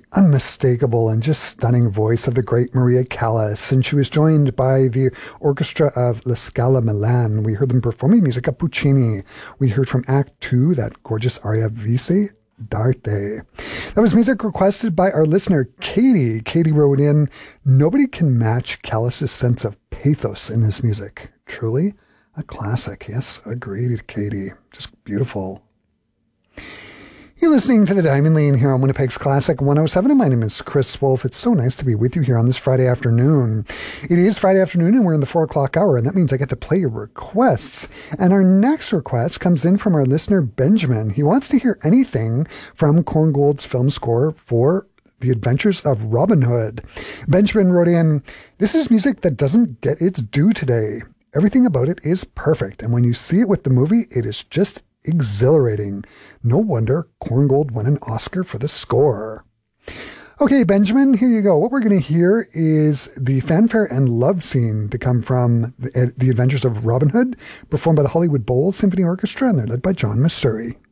unmistakable and just stunning voice of the great Maria Callas, and she was joined by the orchestra of La Scala Milan. We heard them performing music of Puccini. We heard from Act 2, that gorgeous aria Vice d'Arte. That was music requested by our listener, Katie. Katie wrote in, nobody can match Callas's sense of pathos in this music. Truly a classic. Yes, agreed, Katie. Just beautiful. You're listening to The Diamond Lane here on Winnipeg's Classic 107, and my name is Chris Wolf. It's so nice to be with you here on this Friday afternoon. It is Friday afternoon, and we're in the 4 o'clock hour, and that means I get to play your requests. And our next request comes in from our listener, Benjamin. He wants to hear anything from Korngold's film score for The Adventures of Robin Hood. Benjamin wrote in, this is music that doesn't get its due today. Everything about it is perfect, and when you see it with the movie, it is just exhilarating. No wonder Korngold won an Oscar for the score. Okay, Benjamin, here you go. What we're going to hear is the fanfare and love scene to come from The Adventures of Robin Hood, performed by the Hollywood Bowl Symphony Orchestra, and they're led by John Messuri.